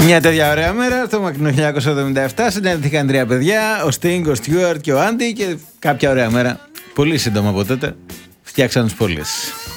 Μια τέτοια ωραία μέρα, το μακρινό 1977, συναντήθηκαν τρία παιδιά, ο Στίνγκ, ο Στιούαρτ και ο Άντι, και κάποια ωραία μέρα, πολύ σύντομα από τότε, φτιάξαν τις πόλεις.